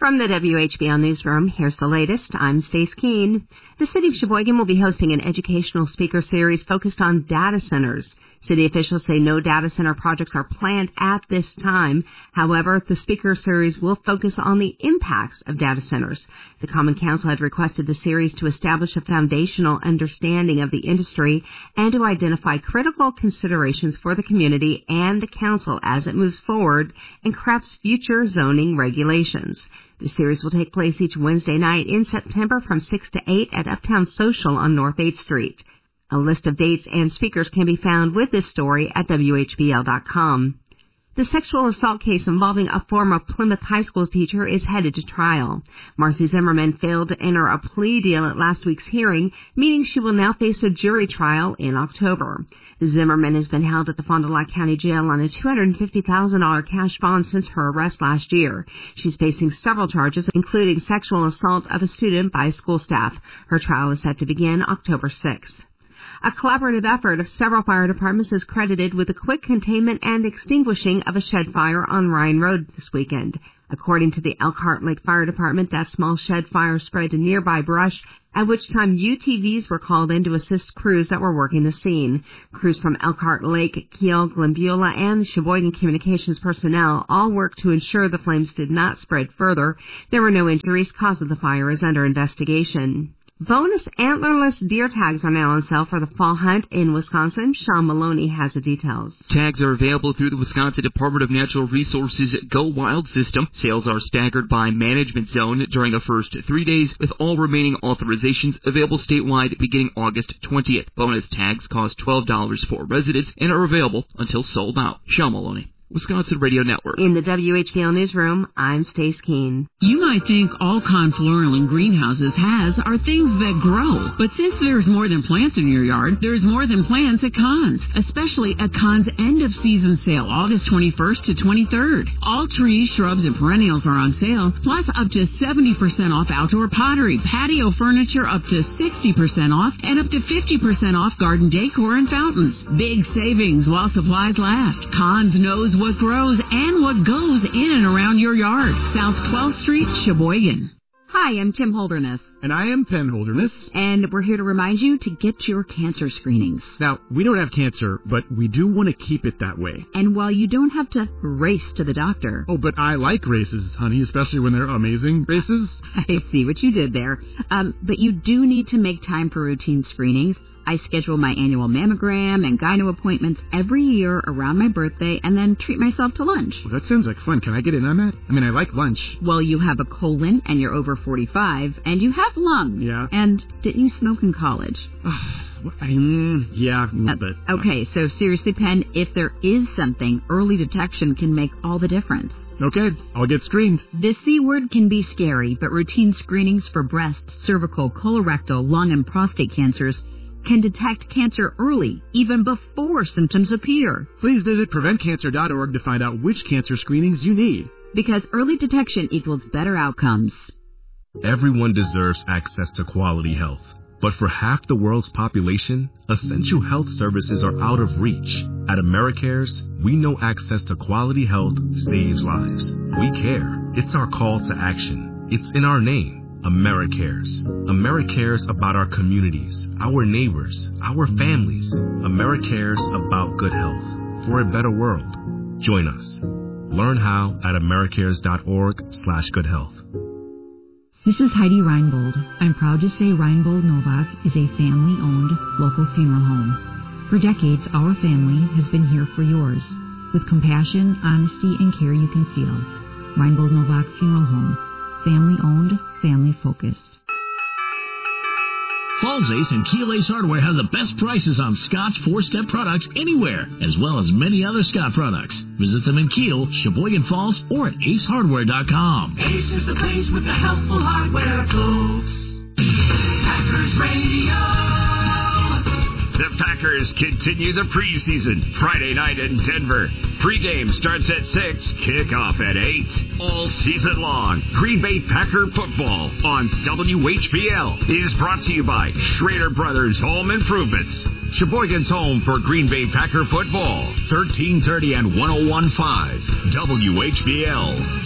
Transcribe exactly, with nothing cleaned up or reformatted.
From the W H B L Newsroom, here's the latest. I'm Stace Keene. The City of Sheboygan will be hosting an educational speaker series focused on data centers. City officials say no data center projects are planned at this time. However, the speaker series will focus on the impacts of data centers. The Common Council had requested the series to establish a foundational understanding of the industry and to identify critical considerations for the community and the council as it moves forward and crafts future zoning regulations. The series will take place each Wednesday night in September from six to eight at Uptown Social on North eighth Street. A list of dates and speakers can be found with this story at W H B L dot com. The sexual assault case involving a former Plymouth High School teacher is headed to trial. Marcy Zimmerman failed to enter a plea deal at last week's hearing, meaning she will now face a jury trial in October. Zimmerman has been held at the Fond du Lac County Jail on a two hundred fifty thousand dollars cash bond since her arrest last year. She's facing several charges, including sexual assault of a student by school staff. Her trial is set to begin October sixth. A collaborative effort of several fire departments is credited with the quick containment and extinguishing of a shed fire on Ryan Road this weekend. According to the Elkhart Lake Fire Department, that small shed fire spread to nearby brush, at which time U T Vs were called in to assist crews that were working the scene. Crews from Elkhart Lake, Kiel, Glenbeulah, and Sheboygan Communications personnel all worked to ensure the flames did not spread further. There were no injuries. Cause of the fire is under investigation. Bonus antlerless deer tags are now on sale for the fall hunt in Wisconsin. Sean Maloney has the details. Tags are available through the Wisconsin Department of Natural Resources Go Wild system. Sales are staggered by management zone during the first three days, with all remaining authorizations available statewide beginning August twentieth. Bonus tags cost twelve dollars for residents and are available until sold out. Sean Maloney, Wisconsin Radio Network. In the W H B L Newsroom, I'm Stace Keene. You might think all Kahn Floral and Greenhouses has are things that grow. But since there's more than plants in your yard, there's more than plants at Kahn's, especially at Kahn's end-of-season sale, August twenty-first to twenty-third. All trees, shrubs, and perennials are on sale, plus up to seventy percent off outdoor pottery, patio furniture up to sixty percent off, and up to fifty percent off garden decor and fountains. Big savings while supplies last. Kahn's knows what grows and what goes in and around your yard. South twelfth Street, Sheboygan. Hi, I'm Kim Holderness. And I am Penn Holderness. And we're here to remind you to get your cancer screenings. Now, we don't have cancer, but we do want to keep it that way. And while you don't have to race to the doctor... Oh, but I like races, honey, especially when they're amazing races. I see what you did there. Um, but you do need to make time for routine screenings. I schedule my annual mammogram and gyno appointments every year around my birthday and then treat myself to lunch. Well, that sounds like fun. Can I get in on that? I mean, I like lunch. Well, you have a colon and you're over forty-five and you have lungs. Yeah. And didn't you smoke in college? I, mm, yeah, a little bit. Okay, so seriously, Penn, if there is something, early detection can make all the difference. Okay, I'll get screened. The C word can be scary, but routine screenings for breast, cervical, colorectal, lung, and prostate cancers can detect cancer early, even before symptoms appear. Please visit prevent cancer dot org to find out which cancer screenings you need. Because early detection equals better outcomes. Everyone deserves access to quality health. But for half the world's population, essential health services are out of reach. At AmeriCares, we know access to quality health saves lives. We care. It's our call to action. It's in our name. AmeriCares. AmeriCares about our communities, our neighbors, our families. AmeriCares about good health for a better world. Join us. Learn how at americares dot org slash good health. This is Heidi Reinbold. I'm proud to say Reinbold Novak is a family-owned local funeral home. For decades, our family has been here for yours, with compassion, honesty, and care you can feel. Reinbold Novak Funeral Home. Family-owned, family-focused. Falls Ace and Keel Ace Hardware have the best prices on Scott's four-step products anywhere, as well as many other Scott products. Visit them in Kiel, Sheboygan Falls, or at ace hardware dot com. Ace is the place with the helpful hardware, folks. Packers Radio. The Packers continue the preseason. Friday night in Denver. Pregame starts at six, kickoff at eight. All season long, Green Bay Packer football on W H B L is brought to you by Schrader Brothers Home Improvements. Sheboygan's home for Green Bay Packer football. thirteen thirty and one oh one point five W H B L.